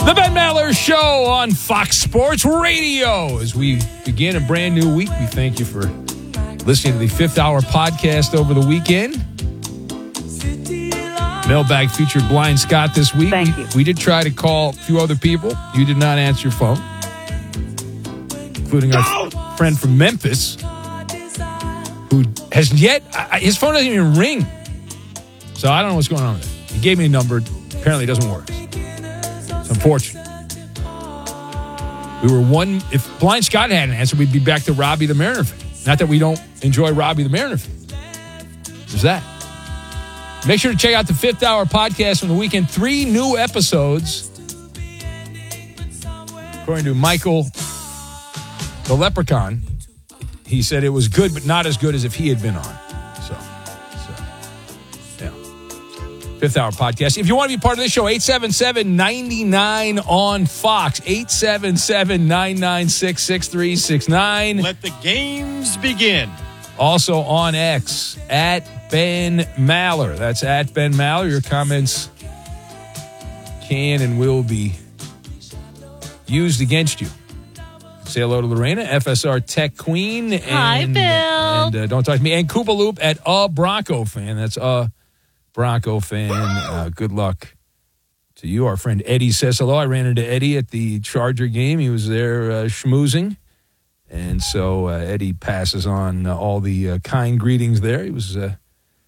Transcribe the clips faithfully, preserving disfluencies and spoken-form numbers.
The Ben Maller Show on Fox Sports Radio. As we begin a brand new week, we thank you for listening to the Fifth Hour podcast over the weekend. Mailbag featured Blind Scott this week. Thank we, you. we did try to call a few other people. You did not answer your phone, including our no! friend from Memphis, who has yet, I, his phone doesn't even ring. So I don't know what's going on with it. He gave me a number. Apparently it doesn't work. It's unfortunate. We were one, if Blind Scott hadn't answered, we'd be back to Robbie the Mariner fan. Not that we don't enjoy Robbie the Mariner fan. There's that. Make sure to check out the Fifth Hour podcast from the weekend. Three new episodes. According to Michael, the Leprechaun, he said it was good, but not as good as if he had been on. So, so yeah. Fifth Hour podcast. If you want to be part of this show, eight seven seven, nine nine on Fox. eight seven seven, nine nine six, six three six nine. Let the games begin. Also on X, at Ben Maller. That's at Ben Maller. Your comments can and will be used against you. Say hello to Lorena, F S R Tech Queen. And, Hi, Bill. And uh, don't talk to me. And Koopa Loop at a Bronco fan. That's a Bronco fan. Uh, good luck to you. Our friend Eddie says hello. I ran into Eddie at the Charger game. He was there uh, schmoozing. And so uh, Eddie passes on uh, all the uh, kind greetings there. He was uh,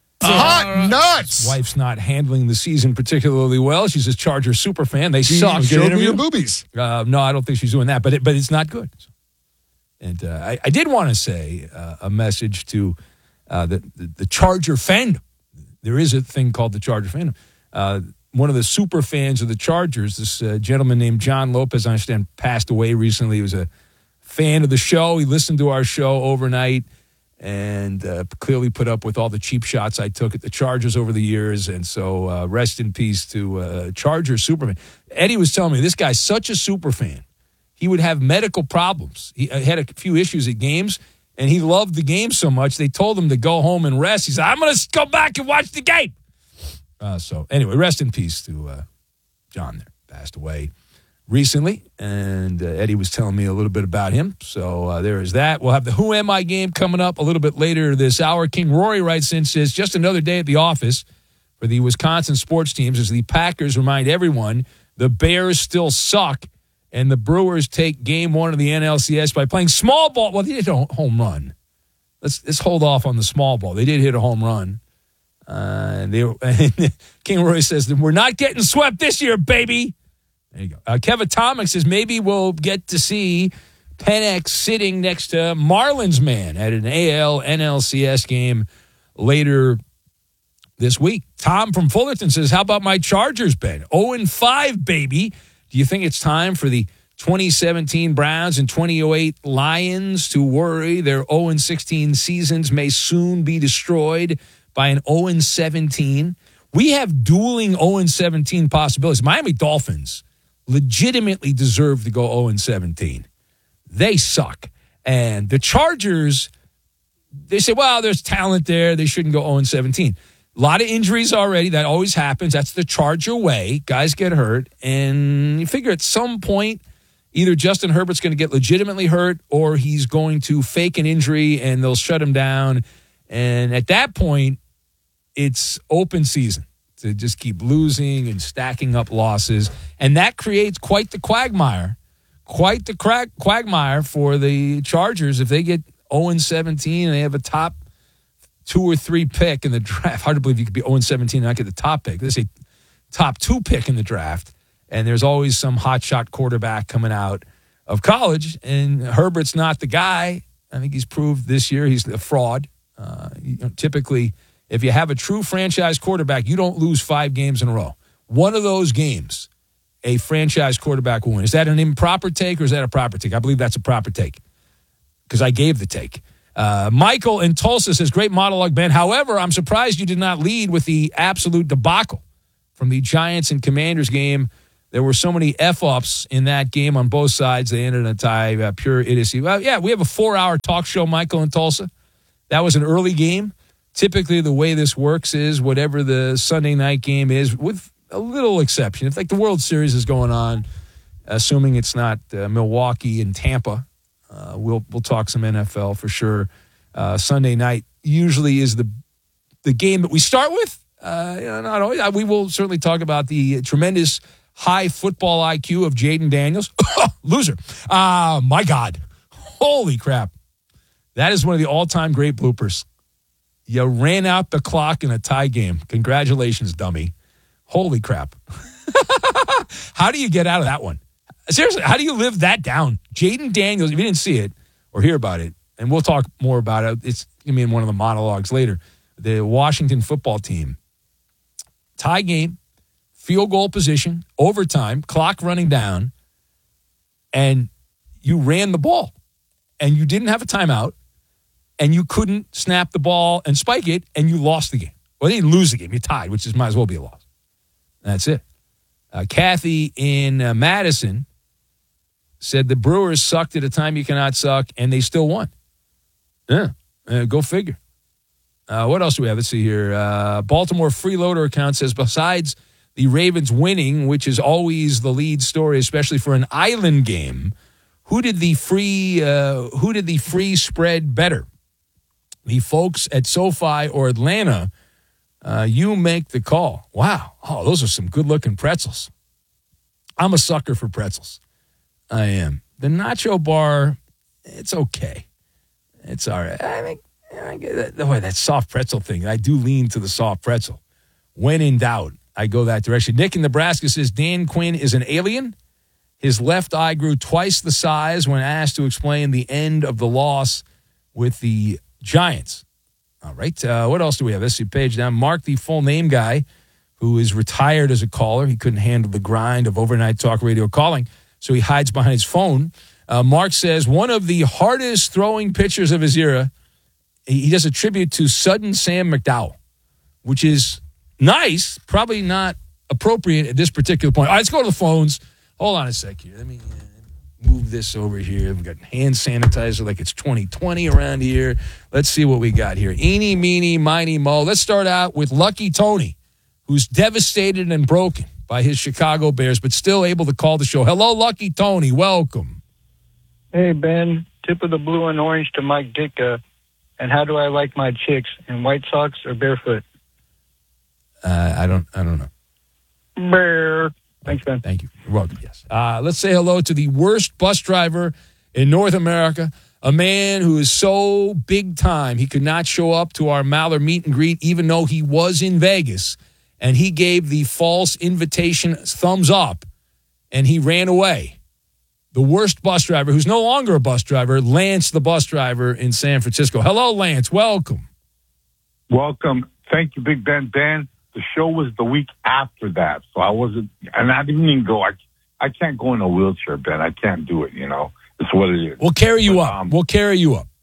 hot nuts. His wife's not handling the season particularly well. She's a Charger super fan. They suck. Show me your boobies. Uh, no, I don't think she's doing that, but it, but it's not good. And uh, I, I did want to say uh, a message to uh, the, the the Charger fandom. There is a thing called the Charger fandom. Uh, one of the super fans of the Chargers, this uh, gentleman named John Lopez, I understand, passed away recently. He was a fan of the show. He listened to our show overnight and uh, clearly put up with all the cheap shots I took at the Chargers over the years. And so uh, rest in peace to uh, Charger superfan. Eddie was telling me this guy's such a super fan. He would have medical problems. He had a few issues at games, and he loved the game so much, they told him to go home and rest. He said, I'm going to go back and watch the game. Uh, so anyway, rest in peace to uh, John there. Passed away recently, and uh, Eddie was telling me a little bit about him. So uh, there is that. We'll have the Who Am I game coming up a little bit later this hour. King Rory writes in, says, just another day at the office for the Wisconsin sports teams as the Packers remind everyone the Bears still suck, and the Brewers take game one of the N L C S by playing small ball. Well, they did a home run. Let's, let's hold off on the small ball. They did hit a home run. Uh, and they, and King Rory says, we're not getting swept this year, baby. There you go. Uh, Kevin Atomic says maybe we'll get to see Penix sitting next to Marlins man at an A L N L C S game later this week. Tom from Fullerton says, how about my Chargers, Ben? oh and five, baby. Do you think it's time for the twenty seventeen Browns and twenty oh eight Lions to worry their oh and sixteen seasons may soon be destroyed by an oh and seventeen? We have dueling oh and seventeen possibilities. Miami Dolphins legitimately deserve to go oh and seventeen. They suck. And the Chargers, they say, well, there's talent there. They shouldn't go oh and seventeen. A lot of injuries already. That always happens. That's the Charger way. Guys get hurt. And you figure at some point, either Justin Herbert's going to get legitimately hurt or he's going to fake an injury and they'll shut him down. And at that point, it's open season to just keep losing and stacking up losses. And that creates quite the quagmire, quite the crack, quagmire for the Chargers. If they get oh and seventeen and they have a top two or three pick in the draft, hard to believe you could be oh and seventeen and not get the top pick. They say top two pick in the draft, and there's always some hotshot quarterback coming out of college, and Herbert's not the guy. I think he's proved this year he's a fraud. Uh, you know, typically, if you have a true franchise quarterback, you don't lose five games in a row. One of those games, a franchise quarterback will win. Is that an improper take or is that a proper take? I believe that's a proper take because I gave the take. Uh, Michael in Tulsa says, great monologue, Ben. However, I'm surprised you did not lead with the absolute debacle from the Giants and Commanders game. There were so many F-ups in that game on both sides. They ended in a tie, uh, pure idiocy. Well, yeah, we have a four-hour talk show, Michael in Tulsa. That was an early game. Typically, the way this works is whatever the Sunday night game is, with a little exception. If like the World Series is going on, assuming it's not uh, Milwaukee and Tampa. Uh, we'll we'll talk some N F L for sure. Uh, Sunday night usually is the the game that we start with. Uh, you know, not always. We will certainly talk about the tremendous high football I Q of Jaden Daniels. Loser. Uh, my God. Holy crap. That is one of the all-time great bloopers. You ran out the clock in a tie game. Congratulations, dummy. Holy crap. How do you get out of that one? Seriously, how do you live that down? Jaden Daniels, if you didn't see it or hear about it, and we'll talk more about it. It's going to be in one of the monologues later. The Washington football team, tie game, field goal position, overtime, clock running down, and you ran the ball, and you didn't have a timeout, and you couldn't snap the ball and spike it, and you lost the game. Well, they didn't lose the game. You tied, which is might as well be a loss. That's it. Uh, Kathy in uh, Madison said the Brewers sucked at a time you cannot suck, and they still won. Yeah, uh, go figure. Uh, what else do we have? Let's see here. Uh, Baltimore freeloader account says besides the Ravens winning, which is always the lead story, especially for an island game, who did the free uh, who did the free spread better? The folks at SoFi or Atlanta? Uh, you make the call. Wow. Oh, those are some good-looking pretzels. I'm a sucker for pretzels. I am. The nacho bar, it's okay. It's all right. I think, I get that, boy, that soft pretzel thing, I do lean to the soft pretzel. When in doubt, I go that direction. Nick in Nebraska says Dan Quinn is an alien. His left eye grew twice the size when asked to explain the end of the loss with the Giants. All right. Uh, what else do we have? Let's see, page down. Mark, the full name guy, who is retired as a caller. He couldn't handle the grind of overnight talk radio calling, so he hides behind his phone. Uh, Mark says one of the hardest throwing pitchers of his era, he, he does a tribute to Sudden Sam McDowell, which is nice, probably not appropriate at this particular point. All right, let's go to the phones. Hold on a sec here. Let me uh, move this over here. We've got hand sanitizer like it's twenty twenty around here. Let's see what we got here. Eeny, meeny, miny, mo. Let's start out with Lucky Tony, who's devastated and broken by his Chicago Bears, but still able to call the show. Hello, Lucky Tony. Welcome. Hey, Ben. Tip of the blue and orange to Mike Ditka. And how do I like my chicks, in White Sox or barefoot? Uh, I don't I don't know. Bear. Thanks, Ben. Thank you. You're welcome, yes. Uh, let's say hello to the worst bus driver in North America, a man who is so big time he could not show up to our Maller meet and greet even though he was in Vegas, and he gave the false invitation thumbs up, and he ran away. The worst bus driver, who's no longer a bus driver, Lance the bus driver in San Francisco. Hello, Lance. Welcome. Welcome. Thank you, Big Ben. Ben, the show was the week after that, so I wasn't, and I didn't even go. I, I can't go in a wheelchair, Ben. I can't do it, you know. It's what it is. We'll carry you but, up. Um, we'll carry you up.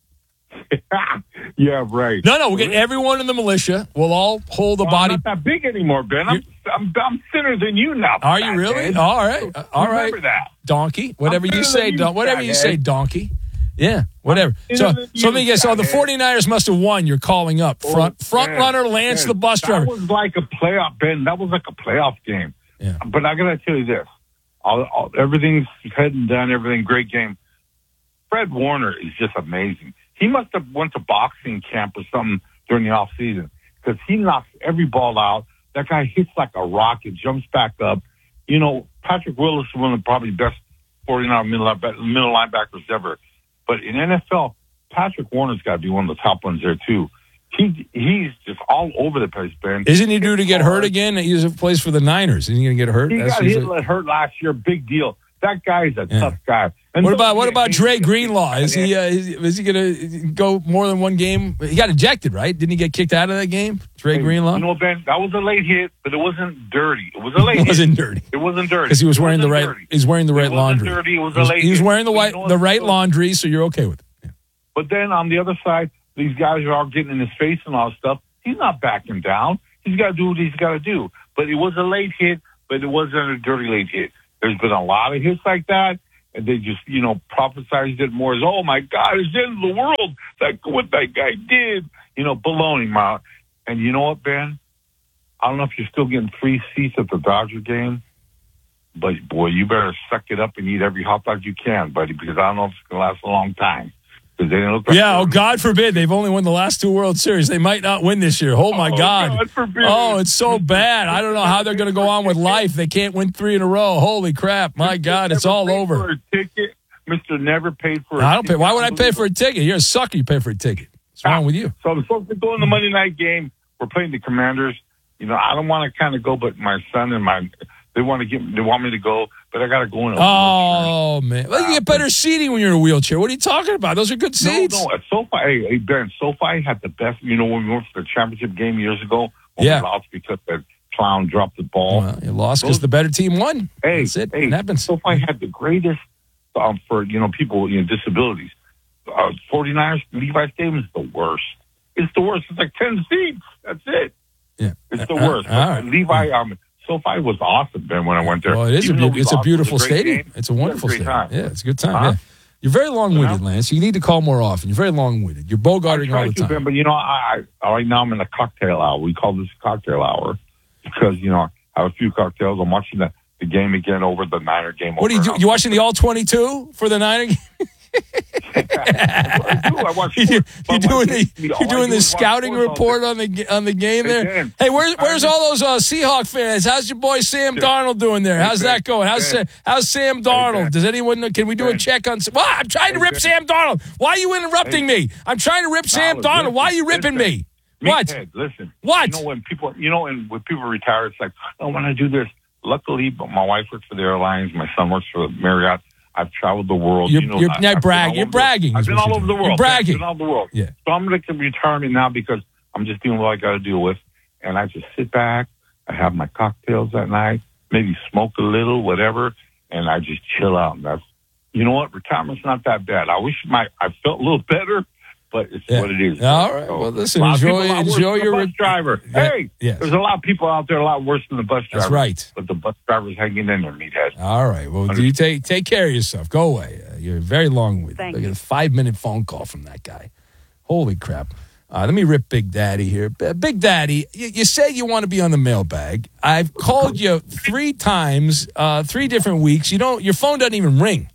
Yeah, right. No, no, we'll get everyone in the militia. We'll all hold the well, body. I'm not that big anymore, Ben. I'm, I'm, I'm thinner than you now. Are you really? Ben. All right. All right. Remember that. Donkey. Whatever you say, you, don- whatever you fathead. say, donkey. Yeah, whatever. So, thinner than so let me you, guess. So the fathead. 49ers must have won. You're calling up. Front Oh, front Ben, runner, Lance Ben, the bus that driver. was like a playoff, Ben. That was like a playoff game. Yeah. But I got to tell you this. All, all, everything's head and done, everything, great game. Fred Warner is just amazing. He must have went to boxing camp or something during the off season because he knocks every ball out. That guy hits like a rocket, jumps back up. You know, Patrick Willis is one of the probably best 49er middle, middle linebackers ever. But in N F L, Patrick Warner's got to be one of the top ones there too. He he's just all over the place, Ben. Isn't he due to get hurt again? He plays for the Niners. Isn't he going to get hurt? He That's got usually- hit, hurt last year. Big deal. That guy's a Yeah. tough guy. And What so- about what about he- Dre Greenlaw? Is he uh, is, is he going to go more than one game? He got ejected, right? Didn't he get kicked out of that game? Dre Greenlaw? You know, Ben, that was a late hit, but it wasn't dirty. It was a late It wasn't hit. dirty It wasn't dirty. because he was It wearing the wasn't right. dirty. He's wearing the It right wasn't laundry. dirty. It was He a was, late he was hit. wearing the But white you know the what? right laundry, so you're okay with it. Yeah. But then on the other side, these guys are all getting in his face and all that stuff. He's not backing down. He's got to do what he's got to do. But it was a late hit, but it wasn't a dirty late hit. There's been a lot of hits like that. And they just, you know, prophesized it more as, oh, my God, it's the end of the world. Like what that guy did. You know, baloney, Mount. And you know what, Ben? I don't know if you're still getting free seats at the Dodger game. But, boy, you better suck it up and eat every hot dog you can, buddy, because I don't know if it's going to last a long time. Because they didn't look like Yeah, oh, God forbid. They've only won the last two World Series. They might not win this year. Oh, my Oh, God. God forbid. Oh, it's so bad. I don't know how they're going to go on with life. They can't win three in a row. Holy crap. My God, it's all Never paid over. For a ticket. Mister Never paid for a I don't pay. ticket. Why would I pay for a ticket? You're a sucker. You pay for a ticket. What's wrong with you? So I'm supposed to go in the Monday night game. We're playing the Commanders. You know, I don't want to kind of go, but my son and my they want to get they want me to go, but I got to go in a wheelchair. Oh, man. Well, you get better seating when you're in a wheelchair. What are you talking about? Those are good seats. No, no. At SoFi, hey, hey, Ben, SoFi had the best. You know, when we went for the championship game years ago, when Yeah. we lost because that clown dropped the ball. Well, you lost because the better team won. Hey, That's it. hey, It happens. SoFi had the greatest um, for, you know, people with you know, disabilities. Uh, 49ers, Levi Stadium is the worst. It's the worst. It's like ten seats. That's it. Yeah. It's the Uh, worst. all right. Levi, um, SoFi was awesome, Ben, when I went there. Well, it is a, Even though beau- we it's a lost, beautiful it was a great stadium. game. It's a We had wonderful great stadium. time. Yeah, it's a good time. Huh? Yeah. You're very long-winded, You know? Lance. You need to call more often. You're very long-winded. You're I bogarting all try the to, Ben, time. but, you know, I, I right now I'm in a cocktail hour. We call this cocktail hour because, you know, I have a few cocktails. I'm watching the, the game again over the Niner game. What are you over do? You watching the all twenty-two for the Niner game? I do. I watch You, sports. you're But doing my- the all you're I doing do the is watch scouting sports all report day. on the on the game Hey, there. Dan, Hey, where's where's I- all those uh, Seahawk fans? How's your boy Sam Darnold doing there? Hey, How's Dan, that going? How's Dan. Sa- how's Sam Darnold? Dan. Does anyone know? Can we do a Dan. check on? Well, I'm trying to Hey, rip Dan. Sam Darnold. Why are you interrupting me? I'm trying to rip Sam Solid. Darnold. Why are you ripping Listen. me? What? Meathead, listen. What? You know when people, you know, and when people retire, it's like, I want to do this. Luckily, but my wife works for the airlines. My son works for Marriott. I've traveled the world. You're- you know, you're- I- now I've been brag- all you're over the- bragging I've is been what all you're over the doing. world. You're bragging. I've been all over the world. Yeah. So I'm going to retirement now because I'm just doing what I got to deal with, and I just sit back. I have my cocktails at night, maybe smoke a little, whatever, and I just chill out. And that's, you know what? Retirement's not that bad. I wish my I felt a little better, but it's Yeah. what it is. All right. So, Well, listen, a lot of enjoy- people a lot worse enjoy than the your bus re- driver. Yeah. Hey, Yes. there's a lot of people out there a lot worse than the bus driver. That's right. But the bus driver's hanging in there, meathead. All right. Well, do you take take care of yourself. Go away. Uh, you're very long-winded. Thank Look you. at a five-minute phone call from that guy. Holy crap. Uh, let me rip Big Daddy here. B- Big Daddy, you, you say you want to be on the mailbag. I've called you three times, uh, three different weeks. You don't. Your phone doesn't even ring.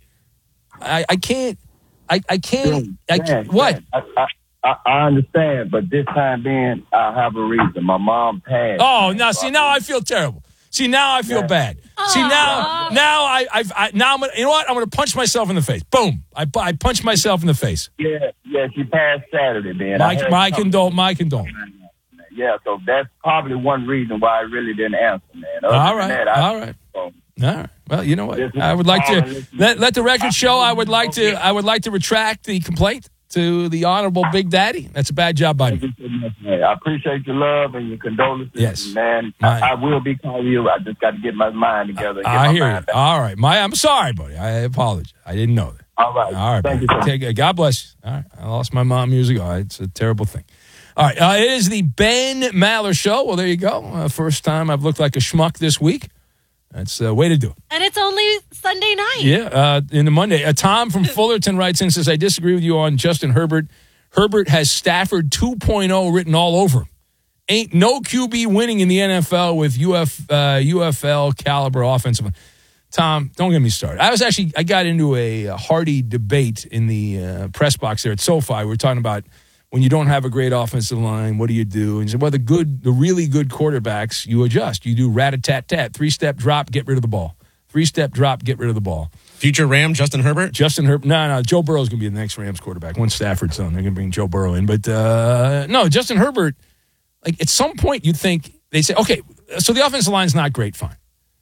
I, I can't. I, I can't. I, Dan, what? Dan, I, I, I I understand, but this time being, I have a reason. My mom passed. Oh, now see, now I feel terrible. See, now I feel Yeah. bad. See, now, now I, I've, I, now I'm gonna, you know what? I'm going to punch myself in the face. Boom! I, pu- I punched myself in the face. Yeah, yeah, she passed Saturday, man. My, I had my something- condol, my condol. Yeah, so that's probably one reason why I really didn't answer, man. Other All than right, that, I- all right. so, All right. Well, you know what? This is I would like all to I listen let, to. let the record show. I would like to. I would like to retract the complaint to the honorable Big Daddy. That's a bad job by thank me. you so much, man. I appreciate your love and your condolences. Yes. Man, My- I, I will be calling you. I just got to get my mind together. And get I my hear you. mind back. All right, my. I'm sorry, buddy. I apologize. I didn't know that. All right. All right, Thank buddy. you so much. Take- God bless you. All right, I lost my mom years ago. It's a terrible thing. All right, uh, it is the Ben Maller Show. Well, there you go. Uh, first time I've looked like a schmuck this week. That's the way to do it. And it's only Sunday night. Yeah, uh, in the Monday. Uh, Tom from Fullerton writes in, says, I disagree with you on Justin Herbert. Herbert has Stafford two point oh written all over him. Ain't no Q B winning in the N F L with U F, uh, U F L caliber offensive. Tom, don't get me started. I was actually, I got into a, a hearty debate in the uh, press box there at SoFi. We were talking about when you don't have a great offensive line, what do you do? And he said, well, the good, the really good quarterbacks, you adjust. You do rat-a-tat-tat, three-step drop, get rid of the ball. Three-step drop, get rid of the ball. Future Ram, Justin Herbert? Justin Herbert. No, no. Joe Burrow's going to be the next Rams quarterback. Once Stafford's done, they're going to bring Joe Burrow in. But uh, no, Justin Herbert, like at some point you'd think, they say, okay, so the offensive line's not great, fine.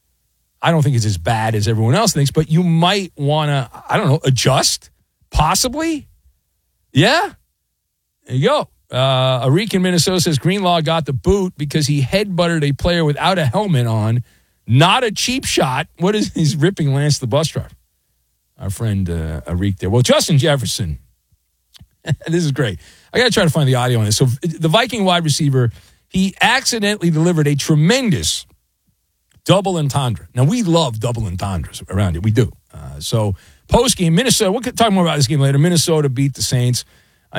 I don't think it's as bad as everyone else thinks, but you might want to, I don't know, adjust, possibly. Yeah? There you go. Uh, Arik in Minnesota says Greenlaw got the boot because he headbutted a player without a helmet on. Not a cheap shot. What is he's ripping Lance the bus driver? Our friend uh, Arik there. Well, Justin Jefferson. This is great. I got to try to find the audio on this. So the Viking wide receiver, he accidentally delivered a tremendous double entendre. Now, we love double entendres around here. We do. Uh, so post-game, Minnesota, we'll talk more about this game later. Minnesota beat the Saints.